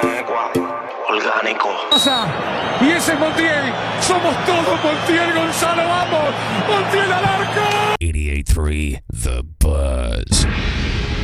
Orgánico. Y ese es Montiel. Somos todos Montiel, Gonzalo. Vamos. Montiel al arco. 88.3 The Buzz.